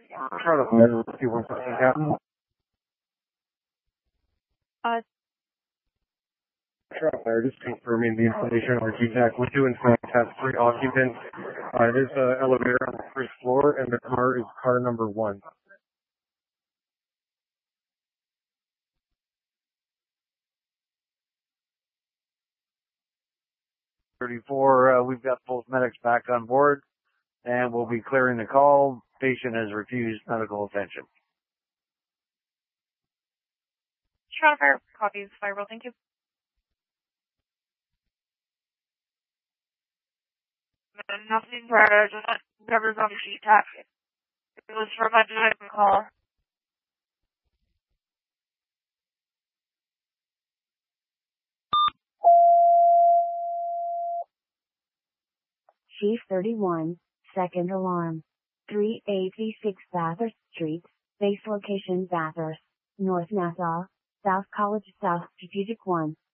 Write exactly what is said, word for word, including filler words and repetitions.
Charlotte Fire, two one seven, Captain. Uh, Charlotte Fire, just confirming the information on G TAC. We do in fact have three occupants. Uh, it is an elevator on the first floor, and the car is car number one. thirty-four, uh, we've got both medics back on board, and we'll be clearing the call. Patient has refused medical attention. Charlotte Fire, copies, Fireball, thank you. Nothing prior, just whatever's on the sheet tack. It was from a driver call. Chief thirty-one, second alarm. three eighty-six Bathurst Street, base location Bathurst, North Nassau, South College South Strategic one.